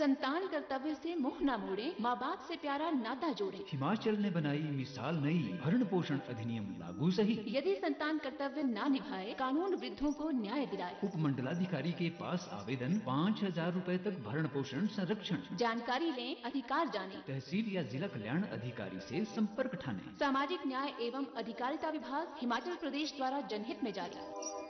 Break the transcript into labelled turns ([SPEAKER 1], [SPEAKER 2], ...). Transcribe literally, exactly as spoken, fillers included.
[SPEAKER 1] संतान कर्तव्य से मुंह न मोड़े, माँ बाप से प्यारा नाता जोड़े।
[SPEAKER 2] हिमाचल ने बनाई मिसाल नई, भरण पोषण अधिनियम लागू सही।
[SPEAKER 1] यदि संतान कर्तव्य न निभाए, कानून वृद्धों को न्याय दिलाए।
[SPEAKER 2] उपमंडलाधिकारी के पास आवेदन, पाँच हजार रूपए तक भरण पोषण संरक्षण।
[SPEAKER 1] जानकारी लें, अधिकार जानें।
[SPEAKER 2] तहसील या जिला कल्याण अधिकारी से संपर्क ठाने।
[SPEAKER 1] सामाजिक न्याय एवं अधिकारिता विभाग, हिमाचल प्रदेश द्वारा जनहित में जारी।